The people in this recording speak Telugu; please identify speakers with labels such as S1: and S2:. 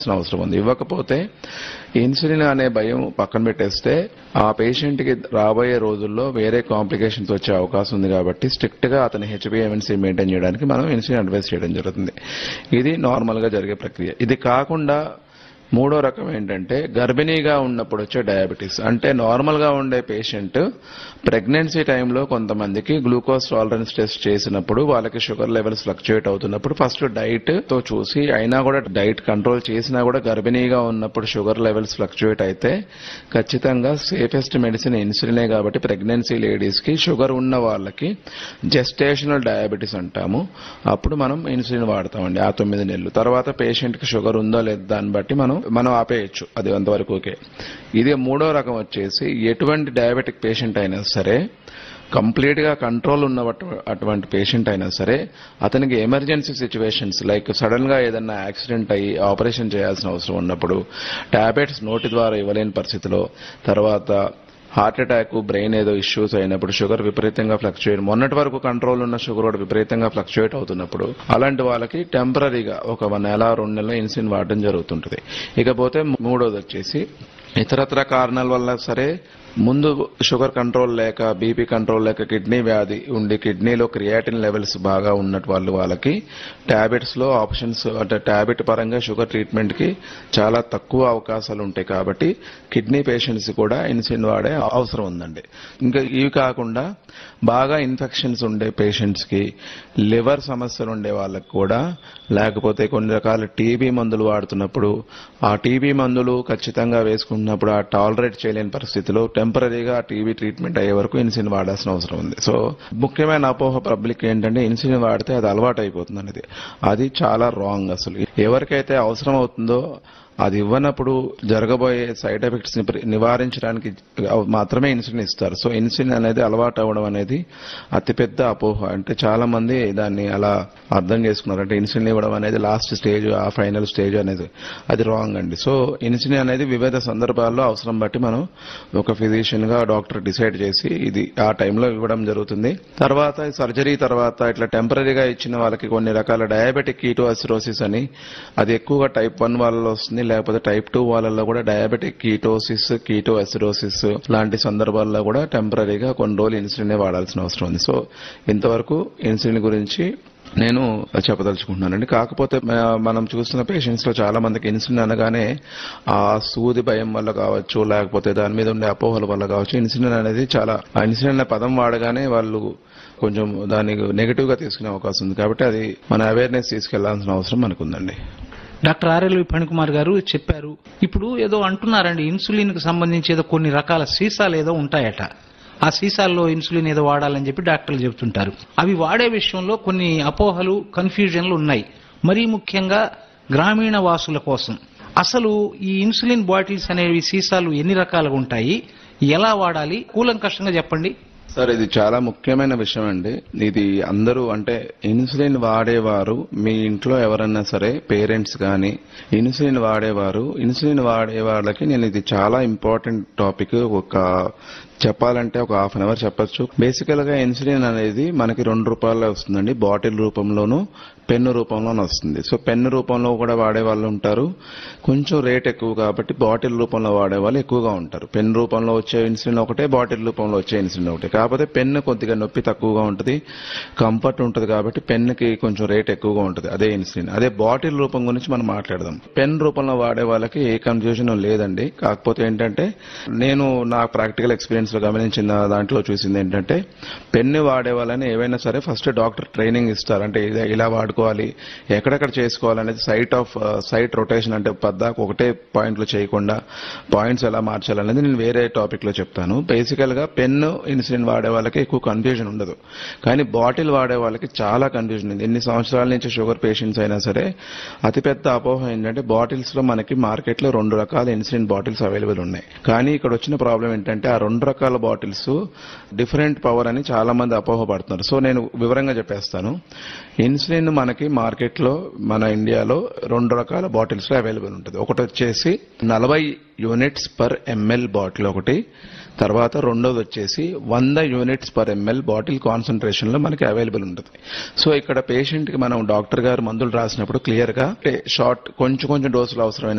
S1: అవసరం ఉంది. ఇవ్వకపోతే ఇన్సులిన్ అనే భయం పక్కన పెట్టేస్తే ఆ పేషెంట్ కి రాబోయే రోజుల్లో వేరే కాంప్లికేషన్స్ వచ్చే అవకాశం ఉంది కాబట్టి స్ట్రిక్ట్ గా అతని హెచ్బిఏవన్సీ మెయింటైన్ చేయడానికి మనం ఇన్సులిన్ అడ్వైస్ చేయడం జరుగుతుంది. ఇది నార్మల్ గా జరిగే ప్రక్రియ. ఇది కాకుండా మూడో రకం ఏంటంటే గర్భిణీగా ఉన్నప్పుడు వచ్చే డయాబెటీస్. అంటే నార్మల్ గా ఉండే పేషెంట్ ప్రెగ్నెన్సీ టైంలో కొంతమందికి గ్లూకోజ్ టాలరెన్స్ టెస్ట్ చేసినప్పుడు వాళ్ళకి షుగర్ లెవెల్స్ ఫ్లక్చుయేట్ అవుతున్నప్పుడు ఫస్ట్ డైట్ తో చూసి అయినా కూడా డైట్ కంట్రోల్ చేసినా కూడా గర్భిణీగా ఉన్నప్పుడు షుగర్ లెవెల్స్ ఫ్లక్చుయేట్ అయితే ఖచ్చితంగా సేఫెస్ట్ మెడిసిన్ ఇన్సులినే కాబట్టి ప్రెగ్నెన్సీ లేడీస్ కి షుగర్ ఉన్న వాళ్ళకి జెస్టేషనల్ డయాబెటీస్ అంటాము. అప్పుడు మనం ఇన్సులిన్ వాడతామండి ఆ 9 నెలలు. తర్వాత పేషెంట్ కి షుగర్ ఉందో లేదో దాన్ని బట్టి మనం ఆపేయచ్చు. అది అంతవరకు ఓకే. ఇది మూడో రకం వచ్చేసి ఎటువంటి డయాబెటిక్ పేషెంట్ అయినా సరే కంప్లీట్ గా కంట్రోల్ ఉన్న అటువంటి పేషెంట్ అయినా సరే అతనికి ఎమర్జెన్సీ సిచ్యువేషన్స్ లైక్ సడన్ గా ఏదన్నా యాక్సిడెంట్ అయ్యి ఆపరేషన్ చేయాల్సిన అవసరం ఉన్నప్పుడు టాబ్లెట్స్ నోటి ద్వారా ఇవ్వలేని పరిస్థితిలో, తర్వాత హార్ట్ అటాక్ బ్రెయిన్ ఏదో ఇష్యూస్ అయినప్పుడు షుగర్ విపరీతంగా ఫ్లక్చుయేట్, మొన్నటి వరకు కంట్రోల్ ఉన్న షుగర్ కూడా విపరీతంగా ఫ్లక్చుయేట్ అవుతున్నప్పుడు అలాంటి వాళ్ళకి టెంపరీగా ఒక 1 నెల 2 నెలల ఇన్సులిన్ వాడడం జరుగుతుంటుంది. ఇకపోతే మూడోది వచ్చేసి ఇతరత్ర కారణాల వల్ల సరే ముందు షుగర్ కంట్రోల్ లేక బీపీ కంట్రోల్ లేక కిడ్నీ వ్యాధి ఉండి కిడ్నీలో క్రియాటిన్ లెవెల్స్ బాగా ఉన్నట్టు వాళ్ళకి టాబ్లెట్స్ లో ఆప్షన్స్ అంటే టాబ్లెట్ పరంగా షుగర్ ట్రీట్మెంట్ కి చాలా తక్కువ అవకాశాలు ఉంటాయి కాబట్టి కిడ్నీ పేషెంట్స్ కూడా ఇన్సులిన్ వాడే అవసరం ఉందండి. ఇంకా ఇవి కాకుండా బాగా ఇన్ఫెక్షన్స్ ఉండే పేషెంట్స్ కి, లివర్ సమస్యలు ఉండే వాళ్ళకి కూడా, లేకపోతే కొన్ని రకాల టీబీ మందులు వాడుతున్నప్పుడు ఆ టీబీ మందులు ఖచ్చితంగా వేసుకుంటున్నప్పుడు ఆ టాలరేట్ చేయలేని పరిస్థితిలో టెంపరీగా టీబీ ట్రీట్మెంట్ అయ్యే వరకు ఇన్సులిన్ వాడాల్సిన అవసరం ఉంది. సో ముఖ్యమైన అపోహ పబ్లిక్ ఏంటంటే ఇన్సులిన్ వాడితే అది అలవాటు అయిపోతుంది అనేది. అది చాలా రాంగ్. అసలు ఎవరికైతే అవసరం అవుతుందో అది ఇవ్వనప్పుడు జరగబోయే సైడ్ ఎఫెక్ట్స్ ని నివారించడానికి మాత్రమే ఇన్సులిన్ ఇస్తారు. సో ఇన్సులిన్ అనేది అలవాటు అవ్వడం అనేది అతిపెద్ద అపోహ. అంటే చాలా మంది దాన్ని అలా అర్థం చేసుకున్నారు. అంటే ఇన్సులిన్ ఇవ్వడం అనేది లాస్ట్ స్టేజ్, ఆ ఫైనల్ స్టేజ్ అనేది అది రాంగ్ అండి. సో ఇన్సులిన్ అనేది వివిధ సందర్భాల్లో అవసరం బట్టి మనం ఒక ఫిజిషియన్ గా డాక్టర్ డిసైడ్ చేసి ఇది ఆ టైంలో ఇవ్వడం జరుగుతుంది. తర్వాత సర్జరీ తర్వాత ఇట్లా టెంపరీగా ఇచ్చిన వాళ్ళకి కొన్ని రకాల డయాబెటిక్ కీటోసిరోసిస్ అని, అది ఎక్కువగా టైప్ 1 వాళ్ళలో వస్తుంది, లేకపోతే టైప్ 2 వాళ్ళలో కూడా డయాబెటిక్ కీటోసిస్, కీటోఎసిడోసిస్ లాంటి సందర్భాల్లో కూడా టెంపరీగా కొన్ని రోజులు ఇన్సులిన్ వాడాల్సిన అవసరం ఉంది. సో ఇంతవరకు ఇన్సులిన్ గురించి నేను చెప్పదలుచుకుంటున్నానండి. కాకపోతే మనం చూస్తున్న పేషెంట్స్ లో చాలా మందికి ఇన్సులిన్ అనగానే ఆ సూది భయం వల్ల కావచ్చు, లేకపోతే దాని మీద ఉండే అపోహల వల్ల కావచ్చు, ఇన్సులిన్ అనేది చాలా ఇన్సులిన్ అనే పదం వాడగానే వాళ్ళు కొంచెం దాన్ని నెగిటివ్ గా తీసుకునే అవకాశం ఉంది. కాబట్టి అది మన అవేర్నెస్ తీసుకెళ్లాల్సిన అవసరం మనకుందండి.
S2: డాక్టర్ ఆర్ఎల్వి ఫణికుమార్ గారు చెప్పారు. ఇప్పుడు ఏదో అంటున్నారండి, ఇన్సులిన్ కు సంబంధించి ఏదో కొన్ని రకాల సీసాలు ఏదో ఉంటాయట, ఆ సీసాల్లో ఇన్సులిన్ ఏదో వాడాలని చెప్పి డాక్టర్లు చెబుతుంటారు. అవి వాడే విషయంలో కొన్ని అపోహలు, కన్ఫ్యూజన్లు ఉన్నాయి. మరీ ముఖ్యంగా గ్రామీణ వాసుల కోసం అసలు ఈ ఇన్సులిన్ బాటిల్స్ అనేవి సీసాలు ఎన్ని రకాలుగా ఉంటాయి, ఎలా వాడాలి, కూలంకషంగా చెప్పండి.
S1: సార్ ఇది చాలా ముఖ్యమైన విషయం అండి. ఇది అందరూ అంటే ఇన్సులిన్ వాడేవారు మీ ఇంట్లో ఎవరన్నా సరే పేరెంట్స్ కానీ ఇన్సులిన్ వాడే వాళ్ళకి నేను ఇది చాలా ఇంపార్టెంట్ టాపిక్. చెప్పాలంటే ఒక హాఫ్ అన్ అవర్ చెప్పొచ్చు. బేసికల్ గా ఇన్సులిన్ అనేది మనకి 2 రూపాయల్లో వస్తుందండి. బాటిల్ రూపంలోనూ పెన్ను రూపంలోనూ వస్తుంది. సో పెన్ను రూపంలో కూడా వాడే వాళ్ళు ఉంటారు. కొంచెం రేట్ ఎక్కువ కాబట్టి బాటిల్ రూపంలో వాడే వాళ్ళు ఎక్కువగా ఉంటారు. పెన్ రూపంలో వచ్చే ఇన్సులిన్ ఒకటే, బాటిల్ రూపంలో వచ్చే ఇన్సులిన్ ఒకటే. కాకపోతే పెన్ను కొద్దిగా నొప్పి తక్కువగా ఉంటుంది, కంఫర్ట్ ఉంటుంది కాబట్టి పెన్నుకి కొంచెం రేట్ ఎక్కువగా ఉంటుంది. అదే ఇన్సులిన్. అదే బాటిల్ రూపం గురించి మనం మాట్లాడదాం. పెన్ రూపంలో వాడే వాళ్ళకి ఏ కన్ఫ్యూజన్ లేదండి. కాకపోతే ఏంటంటే నేను నా ప్రాక్టికల్ ఎక్స్పీరియన్స్ లో గమనించిన దాంట్లో చూసింది ఏంటంటే పెన్ను వాడే వాళ్ళని ఏవైనా సరే ఫస్ట్ డాక్టర్ ట్రైనింగ్ ఇస్తారు. అంటే ఇలా వాడుకోవాలి, ఎక్కడెక్కడ చేసుకోవాలనేది సైట్ రొటేషన్, అంటే పద్దాకు ఒకటే పాయింట్లు చేయకుండా పాయింట్స్ ఎలా మార్చాలనేది నేను వేరే టాపిక్ లో చెప్తాను. బేసికల్ గా పెన్ను ఇన్సులిన్ వాడే వాళ్ళకి ఎక్కువ కన్ఫ్యూజన్ ఉండదు, కానీ బాటిల్ వాడే వాళ్ళకి చాలా కన్ఫ్యూజన్ ఉంది. ఎన్ని సంవత్సరాల నుంచి షుగర్ పేషెంట్స్ అయినా సరే అతిపెద్ద అపోహ ఏంటంటే బాటిల్స్ లో మనకి మార్కెట్ లో 2 రకాల ఇన్సులిన్ బాటిల్స్ అవైలబుల్ ఉన్నాయి. కానీ ఇక్కడ వచ్చిన ప్రాబ్లం ఏంటంటే ఆ 2 రకాల రకాల బాటిల్స్ డిఫరెంట్ పవర్ అని చాలా మంది అపోహపడుతున్నారు. సో నేను వివరంగా చెప్పేస్తాను. ఇన్సులిన్ మనకి మార్కెట్లో మన ఇండియాలో 2 రకాల బాటిల్స్ లో అవైలబుల్ ఉంటుంది. ఒకటి వచ్చేసి 40 యూనిట్స్ పర్ ఎంఎల్ బాటిల్ ఒకటి, తర్వాత రెండోది వచ్చేసి 100 units per ML bottle concentration లో మనకి అవైలబుల్ ఉంటుంది. సో ఇక్కడ పేషెంట్ కి మనం డాక్టర్ గారు మందులు రాసినప్పుడు క్లియర్ గా షార్ట్ కొంచెం డోసులు అవసరమైన